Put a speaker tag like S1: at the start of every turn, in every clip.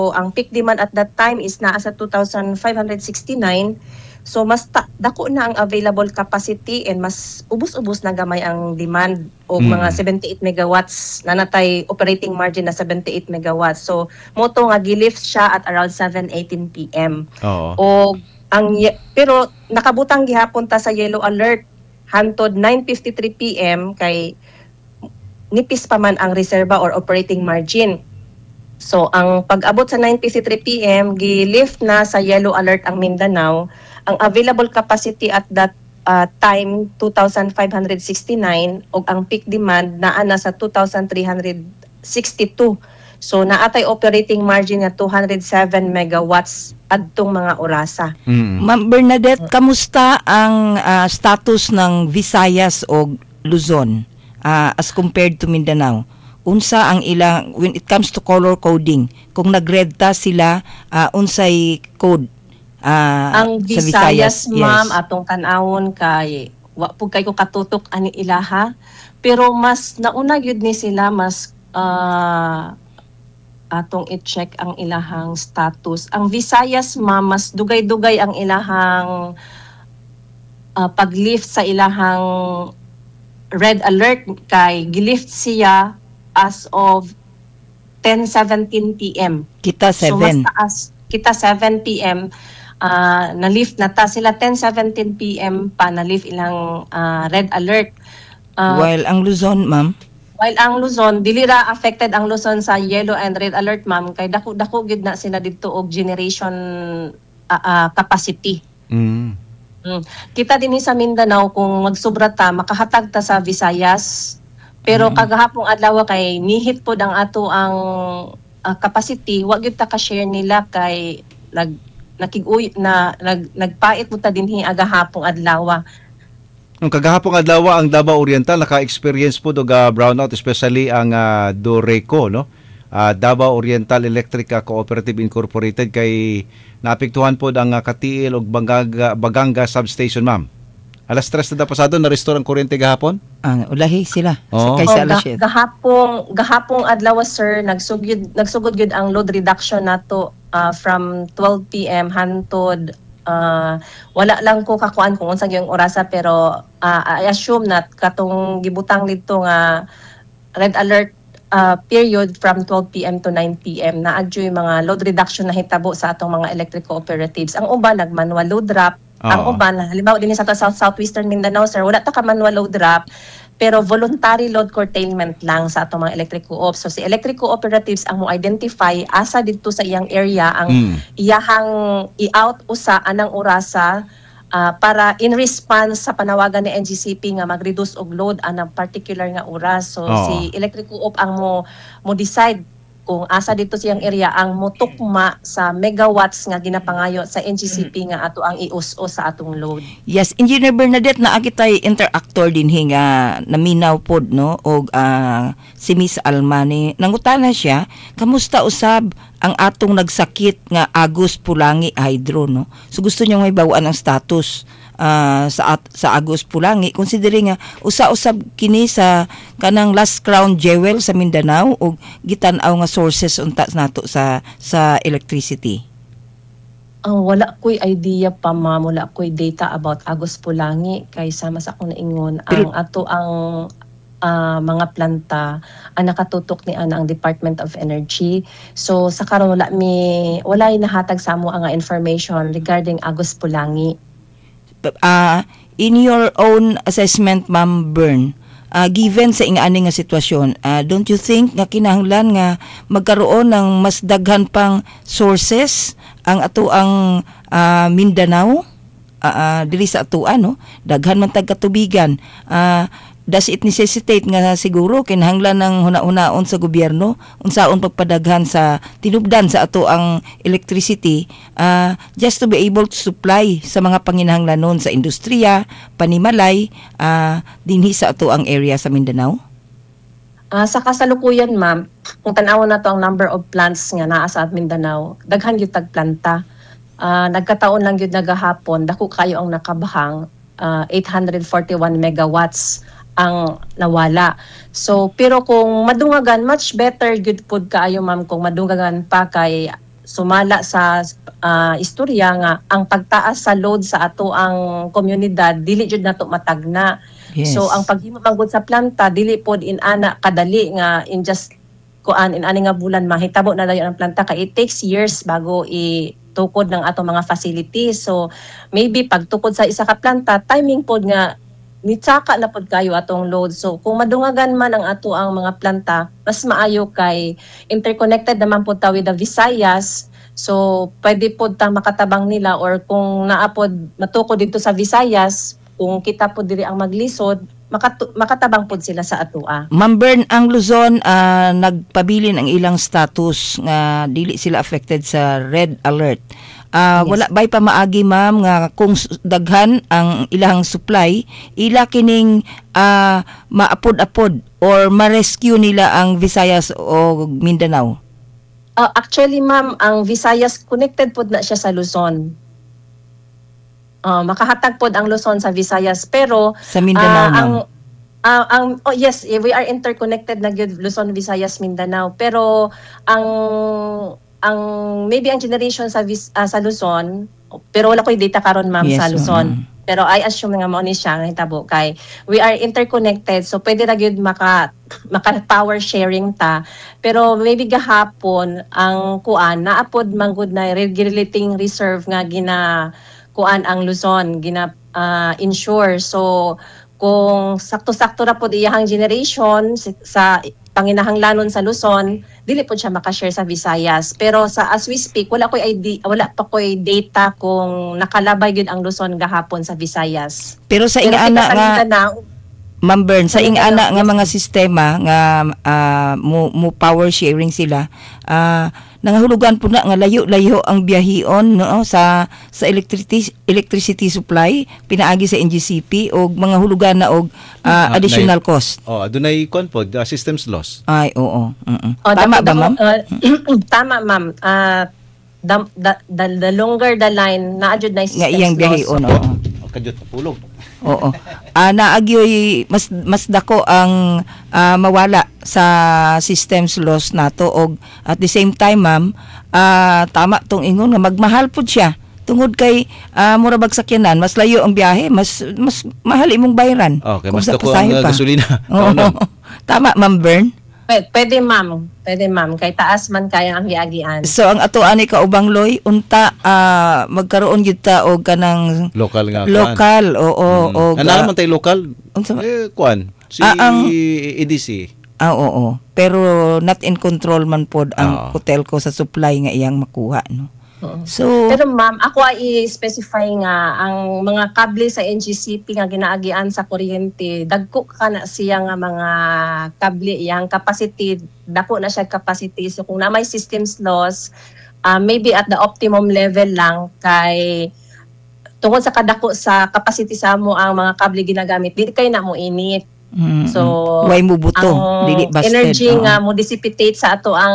S1: ang peak demand at that time is naa sa 2,569. So mas dako na ang available capacity and mas ubos-ubos na gamay ang demand og mga 78 megawatts na natay operating margin na 78 megawatts. So moto nga gilift siya at around 7:18 PM.
S2: Oo.
S1: O pero nakabutang gihapon ta sa yellow alert hantod 9:53 PM kay nipis pa man ang reserva or operating margin. So ang pag-abot sa 9:53 PM, gi-lift na sa yellow alert ang Mindanao. Ang available capacity at that time 2,569 ug ang peak demand naa na sa 2,362. So naatay operating margin nga 207 megawatts adtong mga orasa.
S3: Ma'am Bernadette, kamusta ang status ng Visayas o Luzon as compared to Mindanao? Unsa ang ilang when it comes to color coding? Kung nagredta sila, unsay code
S1: ang
S3: sa
S1: Visayas,
S3: Visayas?
S1: ma'am,
S3: Yes.
S1: atong kanawon kay wa pud kay ko katutok ani ilaha, pero mas nauna gyud ni sila mas atong i-check ang ilahang status. Ang Visayas, ma'am, mas dugay-dugay ang ilahang pag-lift sa ilahang red alert kay gilift siya as of 10:17 PM.
S3: Kita
S1: So mas
S3: 7.
S1: taas, kita 7 PM na-lift na ta sila 10:17 PM pa na-lift ilang red alert.
S3: While ang Luzon, ma'am,
S1: While ang Luzon, dili ra affected ang Luzon sa yellow and red alert, ma'am, kay dako gid na sila didto og generation capacity. Kita dinhi sa Mindanao kung magsobra ta makahatag ta sa Visayas. Pero kagahapong adlaw kay nihit pod ang ato ang capacity, wa gyud ta ka-share nila kay nagpait mo ta dinhi agahapong adlaw.
S2: Nung kagahapong adlaw ang Davao Oriental naka-experience po og brownout, especially ang Doreco, no? Davao Oriental Electric Cooperative Incorporated, kay naapektuhan po ang Katiil ug Baganga substation, ma'am. Alas 3 na pasado na restore ang kuryente gahapon?
S3: ulahi sila.
S2: Oo.
S3: Kaysa alas 7.
S1: Gahapong adlaw, sir, nagsugod gyud ang load reduction nato from 12 PM hantod wala lang ko kakuan kung unsa gyung orasa, pero I assume na katong gibutang dito nga red alert period from 12 PM to 9 PM na adyo yung mga load reduction na hitabo sa atong mga electric cooperatives. Ang uban nag-manual load drop. Ang uban, halimbawa din sa Southwestern Mindanao, sir, wala ta ka manual load drop, pero voluntary load curtailment lang sa atong mga electric co-ops. So si electric cooperatives ang mo identify asa dito sa iyang area ang iyahang i-out usa anang orasa para in response sa panawagan ni NGCP nga mag-reduce og load anang particular nga oras. So si electric co-op ang mo decide kung asa dito siyang area ang mutukma sa megawatts nga ginapangayo sa NGCP nga ato ang ius-o sa atong load.
S3: Yes, Engineer Bernadette, naagi tay interactor din nga naminaw pod, no, og si Miss Almani. Nangutana siya, kamusta usab ang atong nagsakit nga Agus Pulangi Hydro, no? So gusto niya may bawaan ang status sa Agus Pulangi, considering nga usa-usab kini sa kanang last crown jewel sa Mindanao og gitan-aw nga sources unta nato sa electricity.
S1: Wala ko'y idea pa, ma'am. Wala ko'y data about Agus Pulangi. Kay sama sa akong naingon, ang ato ang mga planta ang nakatutok ni ang Department of Energy. So sa karon wala nahatag sa amo ang information regarding Agus Pulangi.
S3: In your own assessment, Ma'am Bern, given sa ingani nga sitwasyon, don't you think nga kinahanglan nga magkaroon ng mas daghan pang sources ang ato ang Mindanao dili sa atuan, no? Daghan man tag katubigan. Does it necessitate nga siguro kinahanglan ng huna-hunaon sa gobyerno unsaon pagpadaghan sa tinubdan sa ato ang electricity just to be able to supply sa mga panginahanglanon sa industriya, panimalay dinhi sa ato ang area sa Mindanao?
S1: Sa kasalukuyan, ma'am, kung tan-awon nato ang number of plants nga naa sa Mindanao, daghan gyud tag planta. Nagkataon lang gyud nagahapon dako kayo ang nakabahang 841 megawatts ang nawala. So pero kung madungagan, much better good pud kaayo, ma'am, kung madungagan pa kay sumala sa istorya nga ang pagtaas sa load sa ato ang komunidad dili jud nato matagna.
S3: Yes.
S1: So ang paghimo manggod sa planta dili pod inana kadali nga in just in ani nga bulan mahitabo na dayon ang planta kay it takes years bago itukod ng ato mga facilities. So maybe pagtukod sa isa ka planta timing pod nga nitsaka na pod kayo atong load. So kung madungagan man ang ato ang mga planta, mas maayo kay interconnected naman pod ta with the Visayas. So pwede pod ta makatabang nila or kung naapod matukod dito sa Visayas, kung kita pod diri ang maglisod, makatabang pod sila sa atoa.
S3: Ma'am Bern, ang Luzon nagpabilin ang ilang status nga dili sila affected sa red alert.
S1: Yes.
S3: Wala bay pa maagi ma'am nga kung daghan ang ilang supply, ila kining maapod-apod or ma-rescue nila ang Visayas o Mindanao.
S1: Actually ma'am, ang Visayas connected pod na siya sa Luzon. Makahatag pod ang Luzon sa Visayas pero
S3: Sa Mindanao ma'am.
S1: yes, we are interconnected na gyud Luzon, Visayas, Mindanao. Pero ang maybe ang generation sa Luzon, pero wala ko'y data karon ma'am
S3: Yes,
S1: sa Luzon. Pero I assume nga mo ni siya nga hitabo kay we are interconnected, so pwede ra gyud maka power sharing ta. Pero maybe gahapon ang kuan naapod manggod na regulating reserve nga kuan ang Luzon insure. So kung sakto-sakto ra pod iyahang generation sa panginahanglanon sa Luzon, dili pod siya makashare sa Visayas. Pero as we speak, wala pa ko'y data kung nakalabay gyud ang Luzon gahapon sa Visayas.
S3: Pero sa
S1: Pero
S3: ingana
S1: kita sa
S3: nga
S1: Mindanao,
S3: Ma'am Bern, sa
S1: Sa
S3: ingana
S1: Mindanao,
S3: nga
S1: yes.
S3: mga sistema nga mo power sharing sila, nangahulugan po na nga layo-layo ang biyahion no sa electricity supply pinaagi sa NGCP og mga hulugan na og additional cost.
S2: Adunay kon pod systems loss.
S3: Ay, oo. Tama ba, ma'am?
S1: Tama, ma'am. The longer the line, naadjud na
S3: Nga iyang biyahion, oo.
S2: Kadyot pulong.
S3: Oo. Naagyoy mas dako ang mawala sa systems loss nato og at the same time ma'am tama tong ingon nga magmahal pud siya tungod kay mura bag sakyanan mas layo ang biyahe mas mahal imong bayaran.
S2: Okay,
S3: kung
S2: mas
S3: sa
S2: dako
S3: pasahe
S2: ang
S3: pa.
S2: gasolina.
S3: Oo. Tama ma'am Bern.
S1: Pwede, ma'am. Kay taas man kaya ang giagian.
S3: So ang ato ani kaubang loy unta magkaroon gyud ta og kanang
S2: Lokal nga kuan.
S3: lokal o
S2: Ano man tay lokal?
S3: unsa ba?
S2: Kuan. Si
S3: ang-
S2: EDC.
S3: Oo. Pero not in control man pod ang
S2: Oo.
S3: hotel ko sa supply nga iyang makuha no.
S1: Oo.
S3: So
S1: Pero ma'am, ako ay i-specify nga ang mga kable sa NGCP nga ginaagian sa kuryente, dagko ka na siya nga mga kable iyang capacity, dako na siya capacity. So kung na may systems loss, maybe at the optimum level lang kay tungod sa kadako sa capacity sa mo ang mga kable ginagamit, dili kay na mo init. So
S3: way mo buto,
S1: ang
S3: dili busted.
S1: energy
S3: Oo.
S1: nga mo dissipate sa ato ang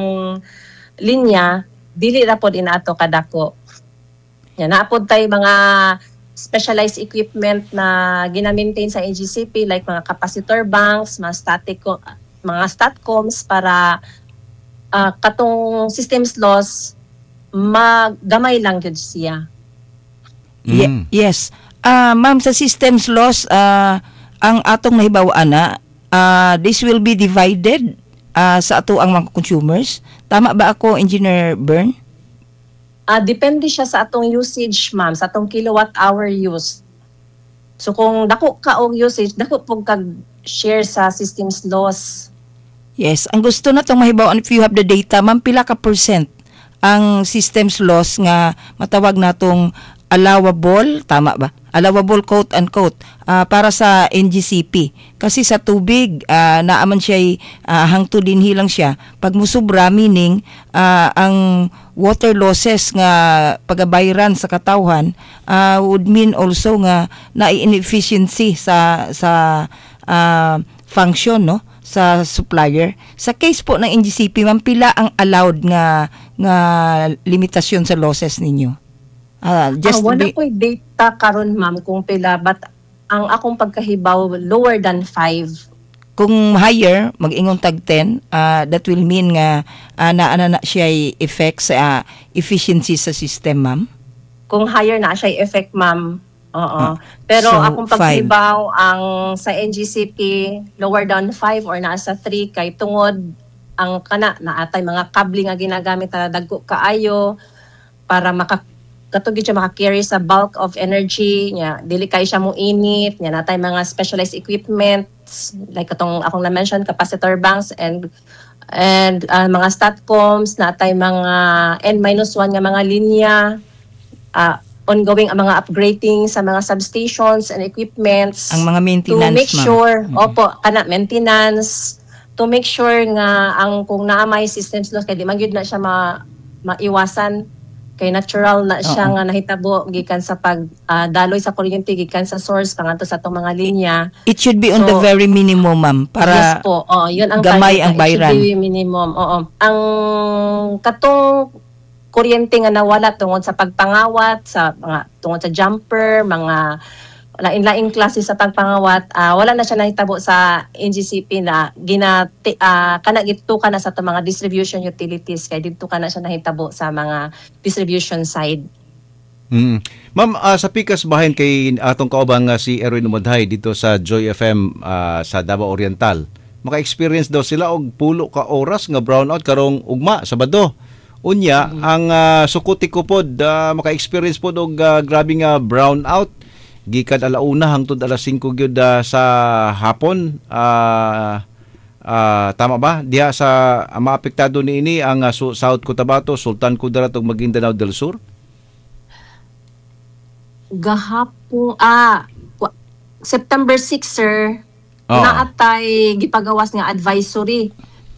S1: linya dili ra pod inato kadako. Yan naapod tay mga specialized equipment na gina-maintain sa NGCP like mga capacitor banks, mga statcoms para katong systems loss magamay lang gyud siya.
S3: Yes. Ma'am, sa systems loss, ang atong nahibaw-an na, this will be divided sa ato ang mga consumers. Tama ba ako, Engineer Bern?
S1: Depende siya sa atong usage, ma'am, sa atong kilowatt hour use. So kung dako ka og usage, dako pug kag share sa systems loss.
S3: Yes. Ang gusto na itong mahibaw-an, if you have the data, ma'am, pila ka percent ang systems loss nga matawag natong allowable, tama ba? Allowable quote-unquote para sa NGCP. Kasi sa tubig, naaman siya hangtod dinhi lang siya. Pag musubra, meaning ang water losses nga pagabayran sa katawhan would mean also nga na inefficiency sa function no sa supplier. Sa case po ng NGCP, ma'am, pila ang allowed nga limitasyon sa losses ninyo?
S1: Wala ko'y data karon ma'am kung pila, but ang akong pagkahibaw lower than 5.
S3: kung higher mag-ingon tag 10, that will mean nga na siya effect sa efficiency sa system, ma'am.
S1: Kung higher na siya effect, ma'am. Oo. Pero
S3: So,
S1: akong paghibaw ang sa NGCP lower down 5 or nasa 3 kay tungod ang naatay mga kable nga ginagamit na dagko kaayo para katugid siya maka-carry sa bulk of energy nya, dili kay siya mo init nya, natay mga specialized equipment like katong akong na-mention capacitor banks and mga statcoms, natay mga N-1 nga mga linya, ongoing ang mga upgrading sa mga substations and equipments.
S3: Ang mga maintenance,
S1: to make
S3: ma'am.
S1: sure, maintenance, to make sure nga kung naamay systems loss kay di man gyud na siya maiwasan kay natural na siya nga nahitabo gikan sa daloy sa kuryente gikan sa source pangadto sa atong mga linya.
S3: It should be on the very minimum, ma'am, para
S1: yes po. Yun ang
S3: gamay
S1: target
S3: ang
S1: na it
S3: bayran.
S1: should be minimum. Ang katong kuryente nga nawala tungod sa pagpangawat tungod sa jumper, mga lain-laing klase sa pagpangawat, wala na siya nahitabo sa NGCP na gitukan na sa itong mga distribution utilities kaya dito ka na siya nahitabo sa mga distribution side.
S2: Ma'am, sa pikas bahin kay atong kaubang si Erwin Umadhay dito sa Joy FM sa Davao Oriental. Maka-experience daw sila og pulo ka oras nga brownout karong ugma Sabado. Unya ang sukuti ko pod maka-experience pod og grabe nga brownout gikan 1:00 hangtod 5:00 gyud sa hapon. Tama ba? Diha sa maapektado niini ang South Cotabato, Sultan Kudarat ug Maguindanao del Sur.
S1: Gahapon September 6, sir. Naatay gipagawas nga advisory.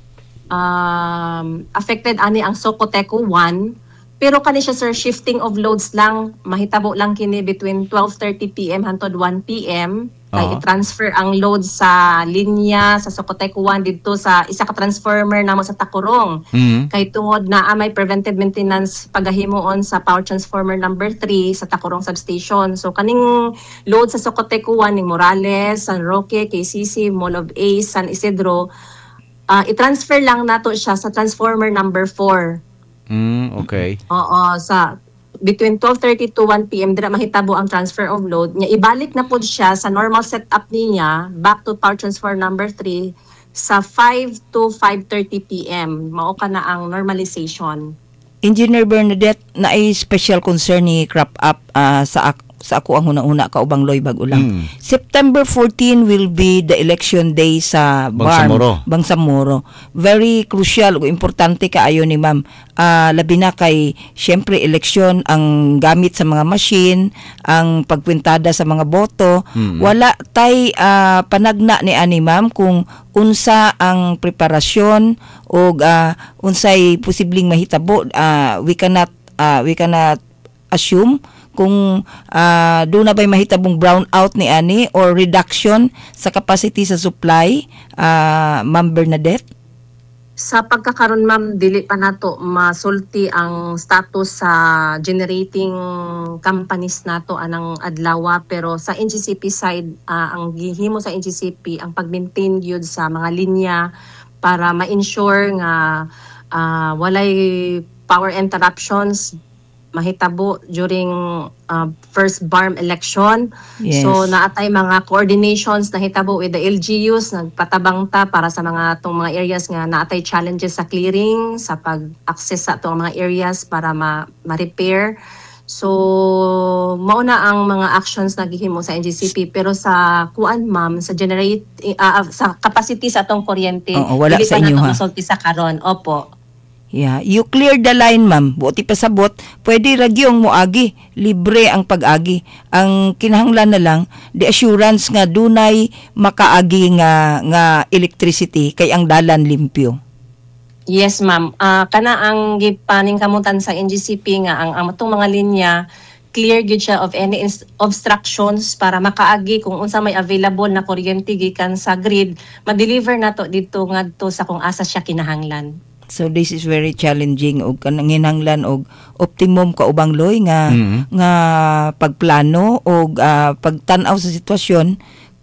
S1: Affected ani ang Socoteco 1. Pero kani siya, sir, shifting of loads lang. Mahitabo lang kini between 12:30 p.m. hangtod 1 p.m. Kay i-transfer ang load sa linya sa Socoteco 1 dito sa isa ka transformer namo sa Tacorong. Kay tungod na may preventive maintenance pagahimuon sa power transformer number 3 sa Tacorong substation. So kaning load sa Socoteco 1 ning Morales, San Roque, KCC, Mall of Ace, San Isidro, i-transfer lang nato siya sa transformer number 4.
S2: Okay.
S1: Sa between 12:30 to 1 p.m. dira mahitabo ang transfer of load nya, ibalik na pod siya sa normal setup niya back to power transfer number 3 sa 5 to 5:30 p.m. Mao ka na ang normalization.
S3: Engineer Bernadette, na ay special concern ni crop up sa ako ang una-una kaubang Loy Bag-Ulang. September 14 will be the election day sa Bangsamoro. Very crucial o importante kaayo ni ma'am. Labi na kay syempre eleksyon ang gamit sa mga machine, ang pagkwintada sa mga boto. Wala tay panagna ni ani ma'am kung unsa ang preparasyon o unsay posibleng mahitabo. We cannot assume kung doon na ba'y mahitabong brownout ni ani or reduction sa capacity sa supply, Ma'am Bernadette?
S1: Sa pagkakaroon, ma'am, dili pa nato masulti ang status sa generating companies nato anang adlaw, pero sa NGCP side, ang gihimo sa NGCP ang pag-maintain gyud sa mga linya para ma-ensure nga walay power interruptions mahitabo during first BARM election.
S3: Yes.
S1: So naatay mga coordinations na hitabo with the LGUs, nagpatabang ta para sa mga tong mga areas nga naatay challenges sa clearing, sa pag-access sa tong mga areas para ma-repair. So mauna ang mga actions na gihimo sa NGCP, pero sa kuan, ma'am, sa sa capacity sa atong kuryente,
S3: wala sa inyo, ha?
S1: Masulti sa karon. Opo.
S3: Yeah, you clear the line, ma'am. Buti pasabot, pwede ragyong moagi, libre ang pag-agi. Ang kinahanglan na lang, the assurance nga dunay makaagi nga electricity kay ang dalan limpyo.
S1: Yes, ma'am. Kana ang gipaning kamutan sa NGCP nga ang atong mga linya clear gyud siya of any obstructions para makaagi kung unsa may available na kuryente gikan sa grid, ma-deliver nato dito ngadto sa kung asa siya kinahanglan.
S3: So this is very challenging og kananginhanglan og optimum kaubang Loy nga pagplano og pagtan-aw sa sitwasyon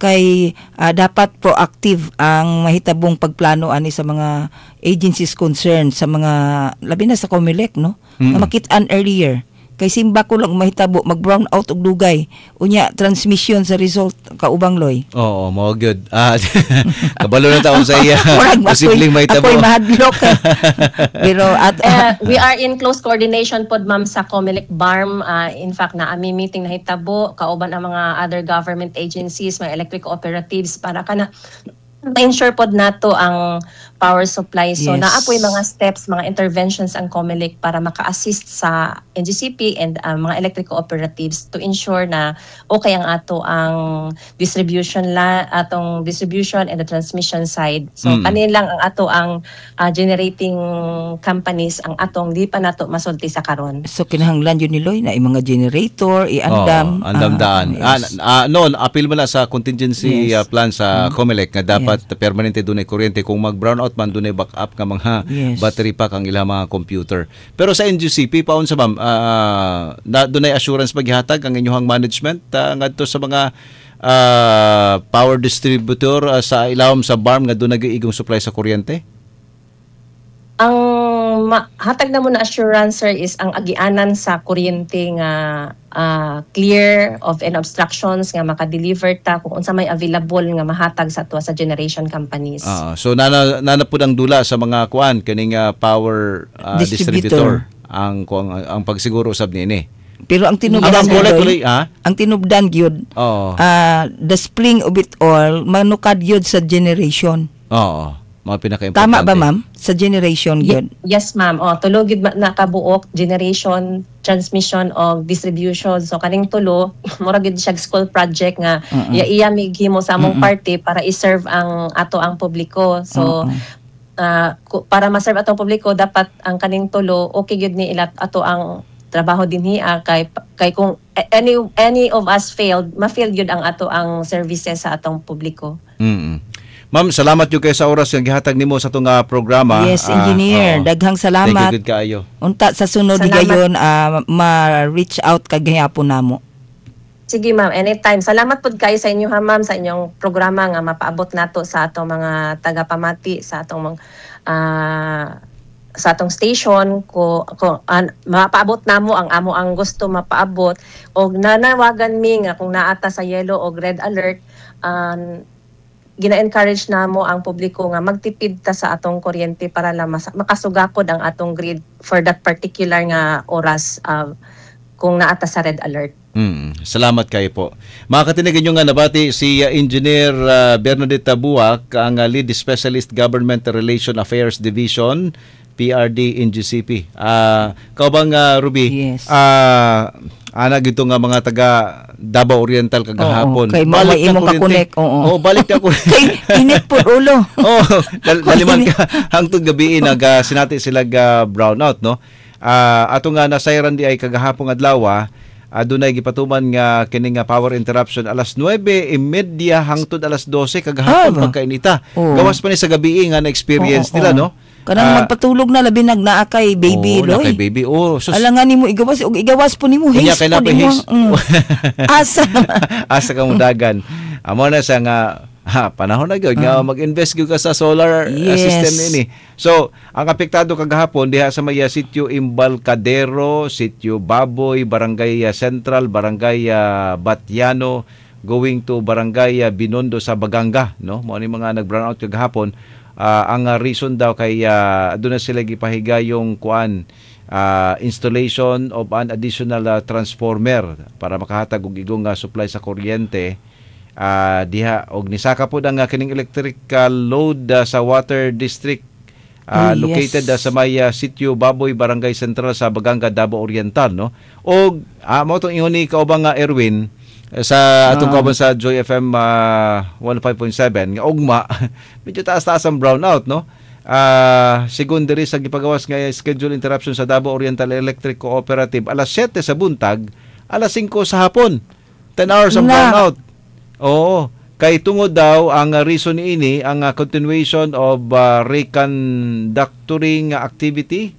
S3: kay dapat proactive ang mahitabong pagplano ani sa mga agencies concerned, sa mga labi na sa COMELEC, no, na makit-an earlier. Kay simba ko lang mahitabo mag-brown out og dugay unya transmission sa result kaubang loy.
S2: Oo, mo good. Kabalo na taon sa iya.
S3: Murag
S2: Posibleng mahitabo.
S3: ako'y mahadlok. Pero at
S1: We are in close coordination pod ma'am sa COMELEC BARM. In fact, na ami meeting na hitabo kauban ang mga other government agencies, mga electric cooperatives para kana ma-ensure pod nato ang power supply. So
S3: Yes.
S1: naapoy mga steps, mga interventions ang COMELEC para maka-assist sa NGCP and mga electric cooperatives to ensure na okay ang atong distribution and the transmission side. So kanin lang ang ato ang generating companies ang atong di pa nato masulti sa karon.
S3: so kinahanglan yun ni Loy na yung mga generator iandam.
S2: Andam-daan.
S3: Yes.
S2: Noon, appeal mo na sa contingency
S3: Yes.
S2: plan sa COMELEC na dapat permanente doon ay kuryente. Kung mag-brown out man, doon ay backup ka mga
S3: Yes.
S2: battery pack ang ilang mga computer. Pero sa NGCP, paon sa ma'am, doon ay assurance maghihatag ang inyong management ngadto sa mga power distributor sa ilawom sa BARM nga doon nag-iigong supply sa kuryente?
S1: Ang hatag na mo na assurance sir is ang agianan sa kuryente nga clear of any obstructions nga maka-deliver ta kung unsa may available nga mahatag sa ato sa generation companies.
S2: So nana pud ang dula sa mga kuan kining power distributor ang pagsiguro usab niini.
S3: Pero ang tinubdan
S2: Ang kulay
S3: Loy,
S2: ha?
S3: ang tinubdan gyud
S2: Oo.
S3: the spring of it all manukad gyud sa generation.
S2: Oo. Mga pinaka-importante.
S3: Tama ba ma'am? Sa generation gyud.
S1: Yes ma'am. Tulo gid na kabuok generation, transmission o distribution. So kaning tulo mura gid siya school project nga iya mighimo sa among party para i-serve ang ato ang publiko. So para ma-serve ato ang publiko dapat ang kaning tulo okay gid ni ilat ato ang trabaho dinhi kay kung any of us failed, ma-failed yun ang ato ang services sa atong publiko.
S2: Ma'am, salamat yung kayo sa oras nga gihatag nimo sa itong programa.
S3: Yes, engineer. Daghang salamat.
S2: Thank you, good kaayo.
S3: Unta sa sunod
S1: Salamat.
S3: gayon ma-reach out kag gihapon namo.
S1: Sige ma'am, anytime. Salamat po kayo sa inyo ha ma'am, sa inyong programa nga mapaabot nato sa atong mga tagapamati, sa atong sa atong station ko mapaabot namo ang amo ang gusto mapaabot og nanawagan mi nga kung naata sa yellow o red alert gina-encourage namo ang publiko nga magtipid ta sa atong kuryente para lang makasugakod ang atong grid for that particular nga oras kung naata sa red alert.
S2: Salamat kayo po. Mga katinig nyo nga nabati si Engineer Bernadette Buak, ang Lead Specialist Government Relation Affairs Division, PRD NGCP. Kaubang Ruby,
S3: Yes.
S2: ana gito nga mga taga Davao Oriental kagahapon.
S3: Kay
S2: Balik na
S3: imong
S2: kuryente.
S3: kakonek. Oo.
S2: Oo, balik na kuryente.
S3: Kay init po ulo.
S2: Daliman ka hangtod gabi sinati sila brownout, no? Ato nga nasayran di ay kagahapon adlaw, adunay gipatuman nga kining power interruption alas 9:30 hangtod alas 12 kagahapon pagkainita.
S3: Oo.
S2: Gawas pa ni sa gabi nga na experience nila, no?
S3: Kanang magpatulog na labi nagna kay baby
S2: na
S3: Loy.
S2: kay baby. Oh, sus.
S3: Alangan nimo igawas og igawas po nimo
S2: Kanya
S3: haste
S2: kay na
S3: po
S2: pa
S3: nimo.
S2: haste.
S3: Asa
S2: Asa ka mudagan. Amo na sa nga panahon na gyud nga mag-invest gyud ka sa solar
S3: Yes.
S2: system ini. So, ang apektado kagahapon diha sa may sitio Imbalcadero, sitio Baboy, Barangay Central, Barangay Batiano, going to Barangay Binondo sa Baganga, no? Mao ni mga nag-brownout kagahapon. Ang reason daw kay doon na sila gipahiga yung installation of an additional transformer para makahatag og igong supply sa kuryente diha og nisaka po ang kining electrical load sa water district located sa may sitio Baboy, Barangay Central sa Baganga, Davao Oriental, no? Og mao tong ingon ni kaubang Erwin sa atong kauban sa Joy FM 15.7 nga ugma medyo taas-taas ang brownout, no? Secondary sa gipagawas nga schedule interruption sa Davao Oriental Electric Cooperative alas 7 sa buntag, alas 5 sa hapon. 10 hours ang brownout. Oo, kay tungod daw ang reason niini ang continuation of reconductoring activity,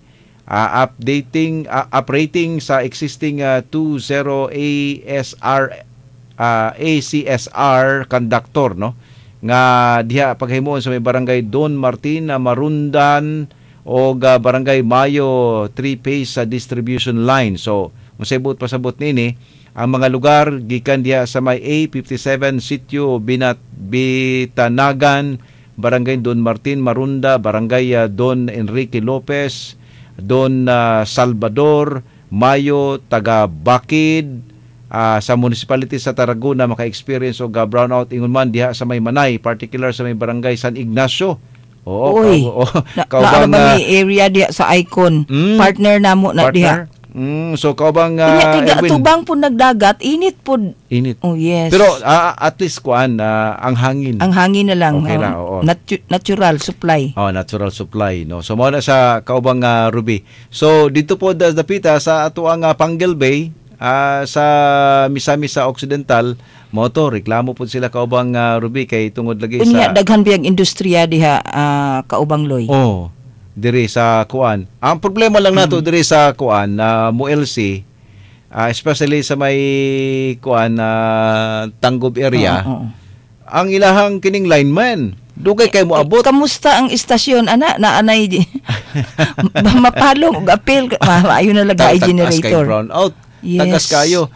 S2: operating sa existing 20 ASR ACSR conductor, no, nga diha paghimuon sa may barangay Don Martin, Marundan o barangay Mayo 3-phase distribution line. So masabot pasabot nini ang mga lugar gikan diha sa may A57 Sitio Bitanagan, barangay Don Martin, Marunda, barangay Don Enrique Lopez, Don Salvador, Mayo, taga Bakid, sa municipality sa Tarragona maka-experience og brownout ingon man diha sa may Manay, particular sa may barangay San Ignacio. Oo,
S3: Uy,
S2: kaubang
S3: may area diha sa Icon. Partner namo na diha.
S2: So kaubang
S3: Kaya tubang po nagdagat, init po.
S2: Init.
S3: Oh, yes.
S2: Pero at least kuan ang hangin.
S3: Ang hangin na lang.
S2: Okay ra, oo.
S3: Natural supply.
S2: Natural supply, no. So mao na sa kaubang Ruby. So dito po dapita sa ato ang Pangal Bay, sa Misamis sa Occidental, mo to reklamo po sila kaubang Ruby kay tungod lagi
S3: Unya
S2: sa
S3: daghan biyang industriya diha kaubang Loy.
S2: Oh, diri sa kuan. Ang problema lang nato diri sa kuan na MOLC, especially sa may kuan Tanggob area. Ang ilahang kining lineman dugay kay moabot.
S3: Kamusta ang istasyon ana na anay mapalong og apil maayo na lagay generator.
S2: Brown out.
S3: Yes.
S2: Tagas kayo.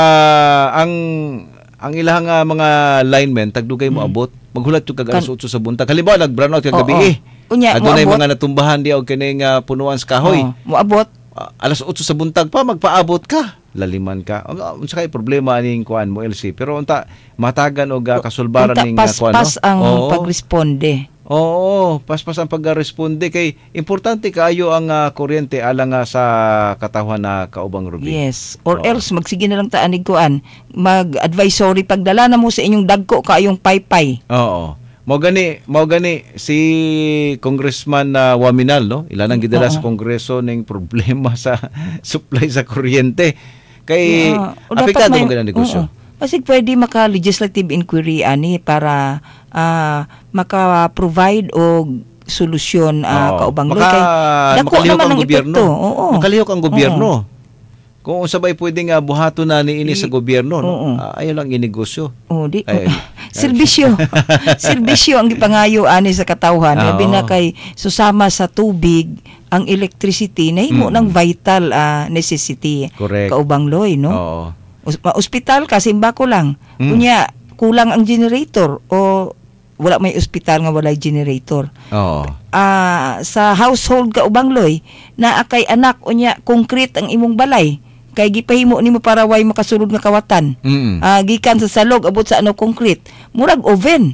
S2: Ang ilahang mga linemen tagdugay moabot. Maghulat yung kag alas 8 sa buntag. Halimbawa nag-brown out kag gabi.
S3: Unya,
S2: adunay mga natumbahan di og kining punuan sa kahoy.
S3: Moabot.
S2: Alas 8 sa buntag pa magpaabot ka. Laliman ka. Unsa kay problema aning kuan mo LC. Pero unta matagan og kasulbaran ning kuan.
S3: Pas ang pagresponde.
S2: Oo, paspas ang pagresponde kay importante kaayo ang kuryente alang sa katawhan na kaubang Ruby.
S3: Yes. Or else magsige na lang ta anig kuan. Mag-advisory pagdala na mo sa inyong dagko kaayong paypay.
S2: Oo. Mao gani si Congressman Waminal, no? Ilan ang gidala sa Kongreso ning problema sa supply sa kuryente. Kay apektado mo ganang negosyo.
S3: Kasi pwede maka-legislative inquiry ani para maka-provide og solusyon kaubang Loy kay dako naman ang epekto.
S2: Makalihok ang gobyerno. Kung sabay pwedeng buhaton na niini sa gobyerno, no? Ayo lang inegosyo.
S3: Serbisyo. Serbisyo ang gipangayo ani sa katawhan. Labi na kay susama sa tubig ang electricity na himo ng vital necessity.
S2: Correct.
S3: Kaubang Loy, no?
S2: Oo.
S3: Ospital kasi bako lang. Kunya kulang ang generator o wala may ospital nga walay generator.
S2: Oo.
S3: Sa household kaubang Loy na kay anak unya concrete ang imong balay kay gipahimo nimo para way makasulod nga kawatan. Gikan sa salog abot sa concrete, murag oven.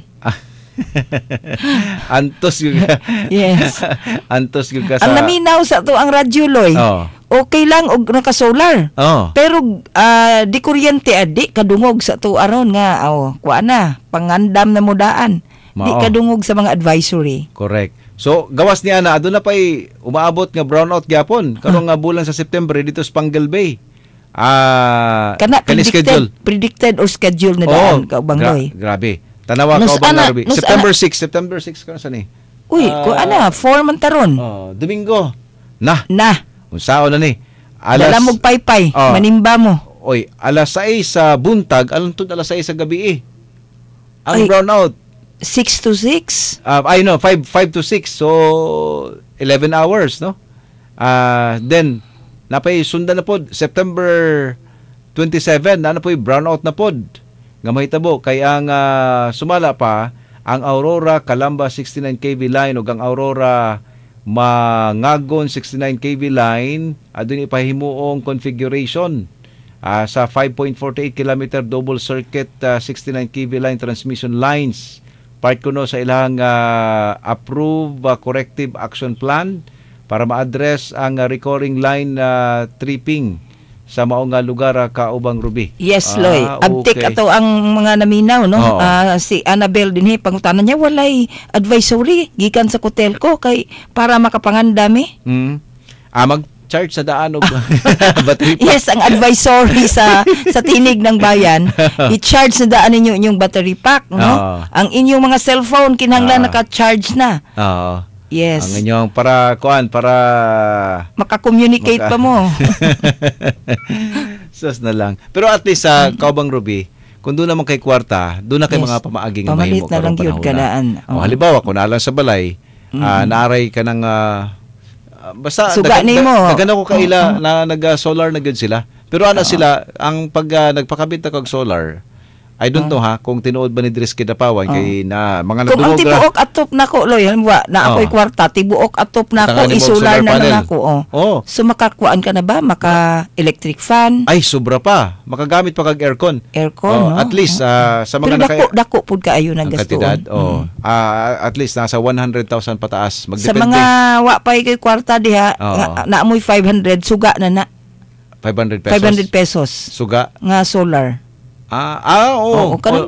S2: Antos gyud.
S3: Yes.
S2: Antos gyud ka sa.
S3: Ang naminaw sa to ang radyo Loy. Okay lang og naka-solar. Pero di kuryente di kadungog sa to aron nga kuan na pangandam na modaan. Di kadungog sa mga advisory.
S2: Correct. So gawas ni ana aduna pay umaabot nga brownout gyapon karong nga bulan sa September dito sa Pangal Bay.
S3: Kana predicted or scheduled na daan kaubang Loy.
S2: Grabe. Tanawa kaubang Ruby. September 6 kana sa ni.
S3: Uy, ko 4 man taron.
S2: Domingo. Na. Unsaon na ni?
S3: Dala mog paypay, manimba mo.
S2: Oy, alas 6 sa buntag, alang tud alas 6 sa gabi Ang brownout
S3: 6 to 6?
S2: 5 to 6. So 11 hours, no? Then napay sundan na pod September 27 na po brownout na pod. Nga mahitabo kay ang sumala pa ang Aurora Calamba 69 kV line ug ang Aurora Mangagon 69 kV line adun ipahimuong configuration sa 5.48 km double circuit 69 kV line transmission lines. Part kuno sa ilang approve corrective action plan para ma-address ang recurring line tripping sa maong lugar kaubang Ruby.
S3: Yes, Loy. Abtik ato ang mga naminaw, no? Si Annabel dinhi pangutanan niya walay advisory gikan sa Cotelco kay para makapangandami.
S2: Mag-charge sa daan og battery pack.
S3: Yes, ang advisory sa tinig ng bayan, i-charge sa daan ninyo inyong battery pack, no? Ang inyong mga cellphone kinahanglan naka-charge na. Yes.
S2: Ang inyong para
S3: maka-communicate pa mo.
S2: Sus na lang. Pero at least sa Kaubang Ruby, kung doon naman kay kwarta, doon na kay
S3: Yes.
S2: mga pamaaging
S3: Pamalit
S2: mahimo
S3: na lang
S2: karong
S3: yun
S2: panahon na.
S3: kadaan.
S2: O, halimbawa, kung naalang sa balay, naaray ka ng basta
S3: Suga nimo.
S2: nagano ko kaila na nag-solar na gyud sila. Pero ana sila ang pag nagpakabit na kag solar, I don't know kung tinuod ba ni Dris Kidapawan kay na mga
S3: Kung ang
S2: nadungog
S3: tibuok atop na ko, Loy, halimbawa, na ako'y kwarta, tibuok atop na ko,
S2: Tangan mo og
S3: isular
S2: solar
S3: na
S2: panel.
S3: lang ako.
S2: Oh.
S3: So makakuan ka na ba? Maka-electric fan,
S2: Ay, sobra pa. Makagamit pa kag aircon.
S3: aircon, no?
S2: At least sa
S3: Pero
S2: mga
S3: dako pud kaayo
S2: ang
S3: nagastuon.
S2: kantidad, at least nasa 100,000 pataas.
S3: Sa
S2: Magdepende.
S3: mga wa pa kay kwarta diha,
S2: Oo.
S3: naamoy 500 suga na
S2: 500 pesos.
S3: 500 pesos
S2: Suga.
S3: nga solar.
S2: Oo.
S3: Oo, kanang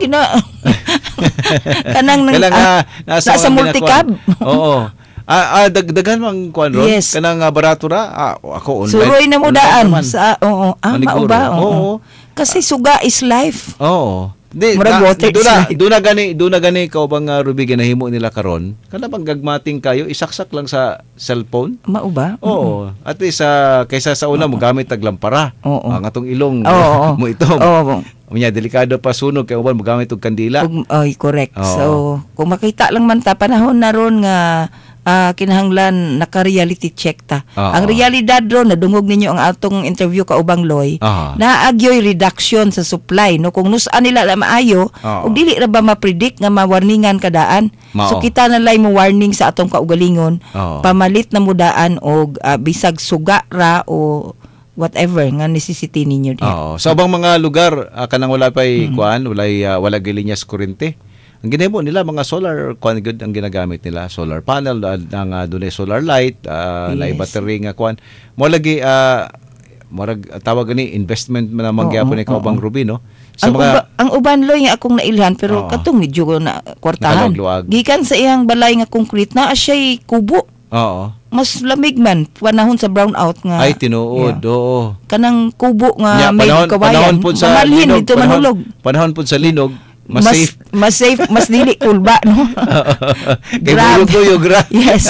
S3: kanang
S2: Nasa
S3: nasa multicab.
S2: Oo. Dagdagan mang kuan ron.
S3: Yes.
S2: Kanang barato ra. Ako online.
S3: Suroy na mo
S2: online
S3: daan
S2: naman.
S3: sa
S2: Maniguro.
S3: mao ba?
S2: Oo.
S3: Kasi suga is life.
S2: Oo. Di,
S3: Murag water slide.
S2: doon na gani ka bang Ruby ginahimo nila karon. Kana bang gagmating kayo isaksak lang sa cellphone.
S3: Mao ba?
S2: Oo. At least kaysa sa una mo gamit tag lampara.
S3: Oo.
S2: Ang atong ilong
S3: Oo.
S2: mo ito.
S3: Oo.
S2: Unya delikado pa sunog kay uban mo gamit og kandila.
S3: Ay, correct.
S2: Oo.
S3: So, kung makita lang man ta panahon na ron nga kinahanglan naka-reality check ta.
S2: Oo.
S3: Ang realidad ron, nadungog ninyo ang atong interview ka ubang Loy,
S2: Aha.
S3: naagyoy reduction sa supply. No? Kung nusaan nila na maayo,
S2: Oo.
S3: ug dili ra ba ma-predict nga mawarningan kadaan.
S2: Mao.
S3: So, kita na lay mo warning sa atong kaugalingon,
S2: Oo.
S3: pamalit na mo daan og bisag suga ra o whatever nga necessity ninyo diha.
S2: Oo. Sa ubang mga lugar kanang wala pay kuan, wala gilinyas kuryente. Ang ginahimo nila mga solar kuan good ang ginagamit nila, solar panel ang dunay solar light, lay
S3: Yes.
S2: battery nga kuan. Mo lagi murag tawag ni investment man ang gyapon ni kaubang Ruby no. Sa
S3: Ang uban Loy nga akong nailhan pero
S2: Oo.
S3: katong medyo na kwartahan.
S2: Nakaluwag-luwag.
S3: Gikan sa iyang balay nga concrete na siya'y kubo.
S2: Oo.
S3: Mas lamig man panahon sa brownout nga.
S2: Ay tinuod, oo.
S3: Kanang kubo
S2: Nya,
S3: nga may kawayan.
S2: panahon po sa
S3: Mamalhin
S2: linog,
S3: dito manulog.
S2: Panahon po sa linog, mas safe.
S3: Mas safe, mas dili kulba no.
S2: Kay
S3: Grab.
S2: buyog ra.
S3: Yes.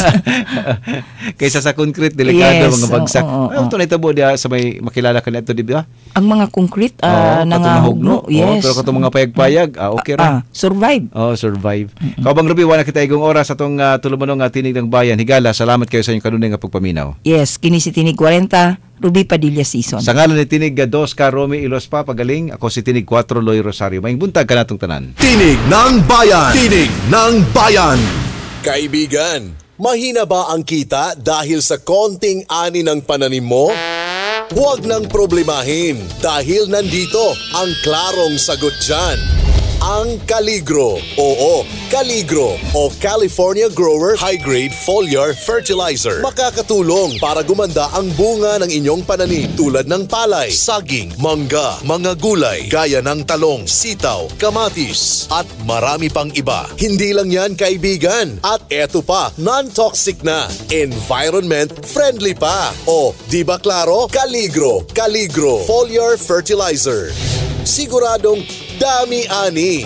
S2: Kaysa sa concrete delikado
S3: Yes,
S2: mga bagsak.
S3: oo,
S2: Ay ito na itabo dia sa may makilala ka nito di ba?
S3: Ang mga concrete
S2: Oo,
S3: nangahugno.
S2: Oo,
S3: Yes.
S2: pero katong mga payag-payag, okay ra.
S3: Survive.
S2: Oh, survive. Kaubang Ruby, wala kita igong oras atong tulumanong tinig ng bayan. Higala, salamat kayo sa inyong kanunay nga pagpaminaw.
S3: Yes, kini si Tinig 40, Ruby Padilla Season.
S2: Sa ngalan ni Tinig 2 ka Romy Ilospa pagaling, ako si Tinig 4 Loy Rosario. Maing buntag ka natong tanan.
S4: Tinig ng Bayan! Tinig ng Bayan!
S5: Kaibigan, mahina ba ang kita dahil sa konting ani ng pananim mo? Huwag nang problemahin dahil nandito ang klarong sagot dyan. Ang Caligro. Oo, Caligro o California Grower High Grade Foliar Fertilizer. Makakatulong para gumanda ang bunga ng inyong pananim tulad ng palay, saging, mangga, mga gulay, gaya ng talong, sitaw, kamatis, at marami pang iba. Hindi lang yan kaibigan. At eto pa, non-toxic na, environment friendly pa. O, di ba klaro? Caligro Foliar Fertilizer. Siguradong dami-ani.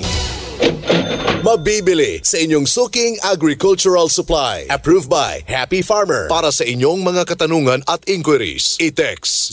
S5: Mabibili sa inyong suking agricultural supply. Approved by Happy Farmer. Para sa inyong mga katanungan at inquiries, i-text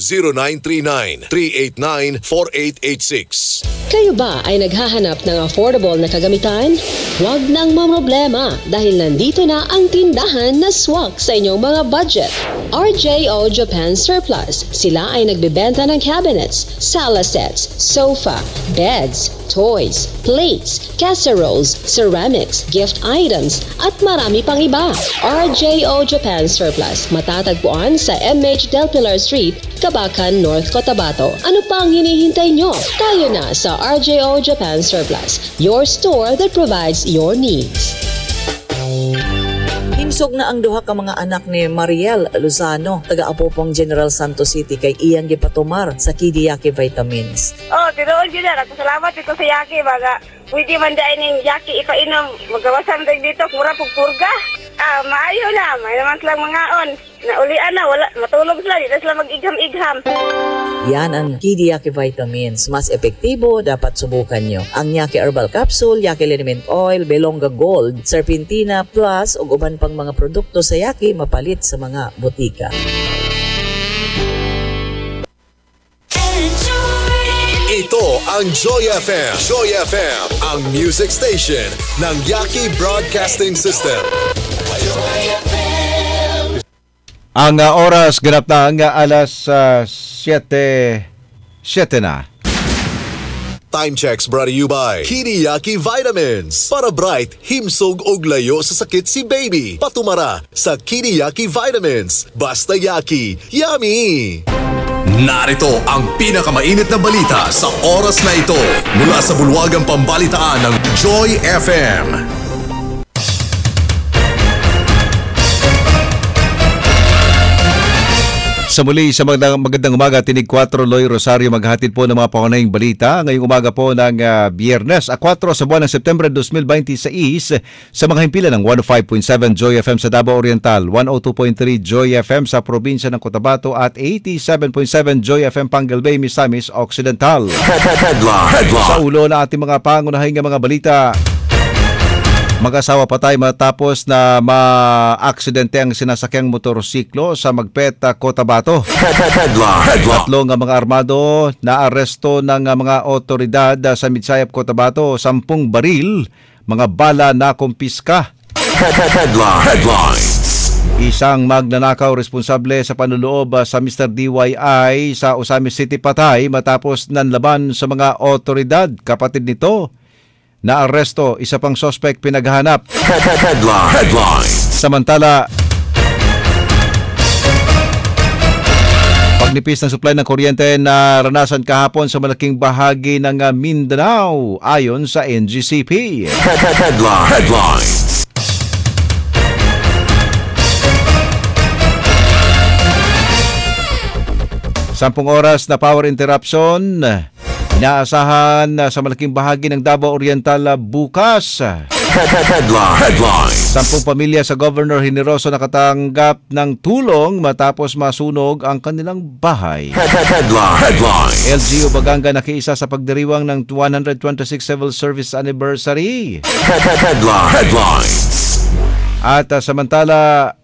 S5: 0939-389-4886.
S6: Kayo ba ay naghahanap ng affordable na kagamitan? Huwag nang mamroblema dahil nandito na ang tindahan na swak sa inyong mga budget. RJO Japan Surplus. Sila ay nagbebenta ng cabinets, sala sets, sofa, beds, toys, plates, casseroles, ceramics, gift items, at marami pang iba. RJO Japan Surplus. Matatagpuan sa MH Del Pilar Street, Cabacan, North Cotabato. Ano pa ang hinihintay nyo? Tayo na sa RJO Japan Surplus, your store that provides your needs.
S7: Himsog na ang duha ka mga anak ni Mariel Lozano, taga-Apopong General Santos City kay iyang gipatumar sa Kidiyaki Vitamins.
S8: Oh, tinuod yun na. Salamat ito sa Yaki. Baga, pwede man dahil ng Yaki ipainom. Magawasan tayo dito, mura pagpurga. Maayo na. May naman silang mga on. Naulian na, wala. Matulog sila. Dito sila mag-igham-igham.
S7: Yan ang Kidiyaki Vitamins. Mas epektibo, dapat subukan nyo. Ang Yaki Herbal Capsule, Yaki Liniment Oil, Belonga Gold, Serpentina Plus, ug uban pang mga produkto sa Yaki mapalit sa mga butika.
S5: Ito Ito ang Joy FM. Joy FM, ang music station ng Yaki Broadcasting System.
S2: Ang oras ganap na ang alas 7 na.
S5: Time checks brought to you by Kiriyaki Vitamins. Para bright, himsog og layo sa sakit si baby. Patumara sa Kiriyaki Vitamins. Basta Yaki, yummy! Narito ang pinakamainit na balita sa oras na ito mula sa bulwagang pambalitaan ng Joy FM.
S2: Sa muli, sa magandang umaga, tinig 4, Loy Rosario maghatid po ng mga pangunahing balita. Ngayong umaga po ng Biyernes, 4 sa buwan ng September 2026 sa mga himpilan ng 105.7 Joy FM sa Davao Oriental, 102.3 Joy FM sa probinsya ng Cotabato at 87.7 Joy FM Pangalbay, Misamis Occidental. Sa ulo na ating mga pangunahing mga balita, mag-asawa patay matapos na ma-aksidente ang sinasakyang motorsiklo sa Magpeta, Cotabato. Tatlong mga armado na aresto ng mga otoridad sa Midsayap, Cotabato. 10 baril, mga bala na kumpiska. Isang magnanakaw responsable sa panloloob sa Mr. DYI sa Osamis City patay matapos nanlaban sa mga otoridad. Kapatid nito na aresto, isa pang suspect pinaghahanap. Samantala, pagnipis ng supply ng kuryente na ranasan kahapon sa malaking bahagi ng Mindanao ayon sa NGCP. Sampung oras na power interruption inaasahan sa malaking bahagi ng Davao Oriental bukas. 10 pamilya sa Governor Generoso nakatanggap ng tulong matapos masunog ang kanilang bahay. LGU Baganga nakiisa sa pagdiriwang ng 126th Civil Service Anniversary. At samantala,